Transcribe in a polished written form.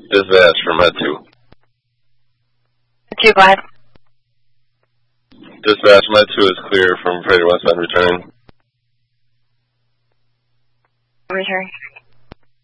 Dispatch from Med 2. 2, go ahead. Dispatch, Med 2 is clear from Freighter westbound returning. Return.